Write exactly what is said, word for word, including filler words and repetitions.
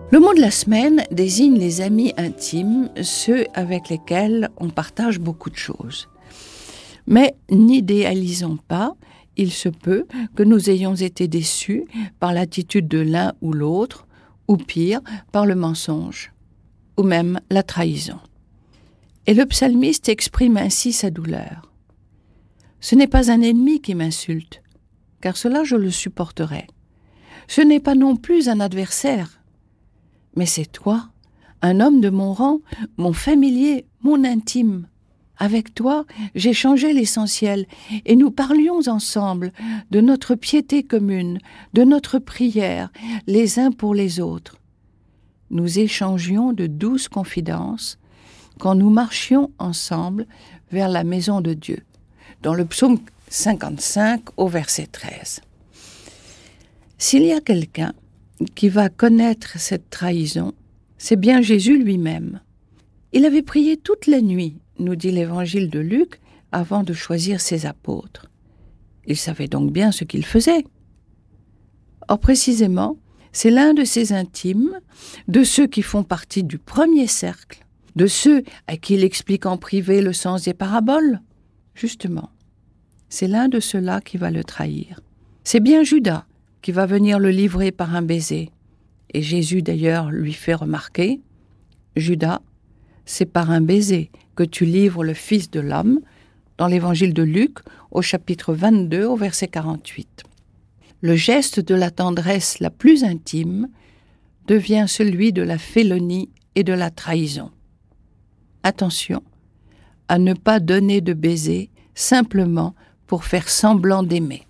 Le mot de la semaine désigne les amis intimes, ceux avec lesquels on partage beaucoup de choses. Mais n'idéalisons pas, il se peut que nous ayons été déçus par l'attitude de l'un ou l'autre, ou pire, par le mensonge, ou même la trahison. Et le psalmiste exprime ainsi sa douleur. Ce n'est pas un ennemi qui m'insulte, car cela je le supporterai. Ce n'est pas non plus un adversaire, mais c'est toi, un homme de mon rang, mon familier, mon intime. Avec toi, j'ai changé l'essentiel et nous parlions ensemble de notre piété commune, de notre prière, les uns pour les autres. Nous échangions de douces confidences quand nous marchions ensemble vers la maison de Dieu, dans le psaume cinquante-cinq au verset treize. S'il y a quelqu'un qui va connaître cette trahison, c'est bien Jésus lui-même. Il avait prié toute la nuit, nous dit l'évangile de Luc, avant de choisir ses apôtres. Il savait donc bien ce qu'il faisait. Or précisément, c'est l'un de ses intimes, de ceux qui font partie du premier cercle, de ceux à qui il explique en privé le sens des paraboles. Justement, c'est l'un de ceux-là qui va le trahir. C'est bien Judas qui va venir le livrer par un baiser. Et Jésus d'ailleurs lui fait remarquer, « Judas, c'est par un baiser que tu livres le Fils de l'homme » dans l'évangile de Luc au chapitre vingt-deux au verset quarante-huit. Le geste de la tendresse la plus intime devient celui de la félonie et de la trahison. Attention à ne pas donner de baiser simplement pour faire semblant d'aimer.